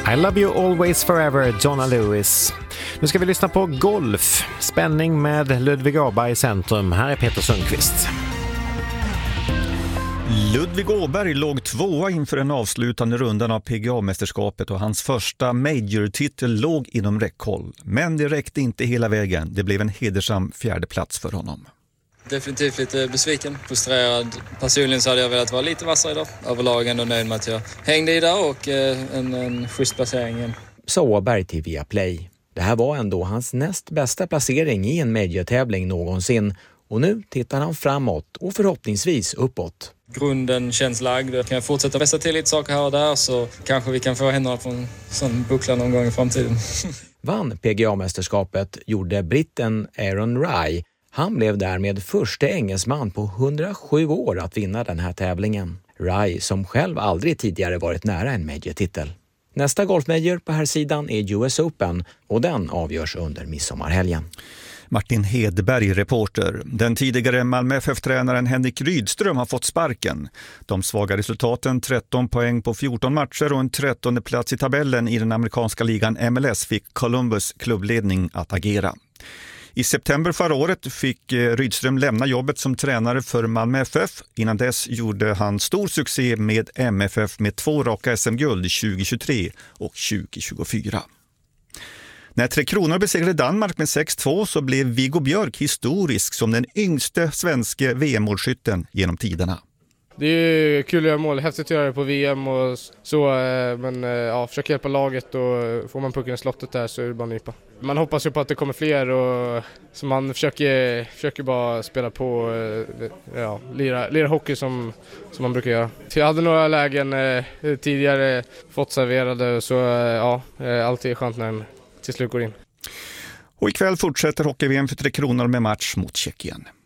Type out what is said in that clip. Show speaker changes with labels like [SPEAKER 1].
[SPEAKER 1] I love you always forever, Donna Lewis. Nu ska vi lyssna på golf. Spänning med Ludvig Åberg i centrum. Här är Peter Sundqvist.
[SPEAKER 2] Ludvig Åberg låg tvåa inför den avslutande rundan av PGA-mästerskapet och hans första major-titel låg inom räckhåll. Men det räckte inte hela vägen. Det blev en hedersam fjärde plats för honom.
[SPEAKER 3] Definitivt lite besviken, frustrerad. Personligen så hade jag velat vara lite vassare idag. Överlag ändå nöjd med att jag hängde i där och en schysst placering igen.
[SPEAKER 4] Sa Åberg till Viaplay. Det här var ändå hans näst bästa placering i en major-tävling någonsin. Och nu tittar han framåt och förhoppningsvis uppåt.
[SPEAKER 3] Grunden känns lagd. Kan jag fortsätta vässa till lite saker här och där så kanske vi kan få händerna på en sån buckla någon gång i framtiden.
[SPEAKER 4] Vann PGA-mästerskapet gjorde britten Aaron Rai. Han blev därmed första engelsman på 107 år att vinna den här tävlingen. Rai som själv aldrig tidigare varit nära en major-titel. Nästa golfmajor på här sidan är US Open och den avgörs under midsommarhelgen.
[SPEAKER 2] Martin Hedberg, reporter. Den tidigare Malmö FF-tränaren Henrik Rydström har fått sparken. De svaga resultaten, 13 poäng på 14 matcher och en 13:e plats i tabellen i den amerikanska ligan MLS fick Columbus klubbledning att agera. I september förra året fick Rydström lämna jobbet som tränare för Malmö FF. Innan dess gjorde han stor succé med MFF med 2 raka SM-guld 2023 och 2024. När Tre Kronor besegrade Danmark med 6-2 så blev Viggo Björk historisk som den yngste svenska VM-målskytten genom tiderna.
[SPEAKER 5] Det är kul att göra mål, häftigt att göra det på VM och så, men ja, försöka hjälpa laget och får man pucken i slottet där så är det bara nypa. Man hoppas ju på att det kommer fler och så man försöker bara spela på, ja, lira hockey som man brukar göra. Jag hade några lägen tidigare fått serverade så ja, alltid är skönt när den till slut går in.
[SPEAKER 2] Och ikväll fortsätter hockey-VM för Tre Kronor med match mot Tjeckien.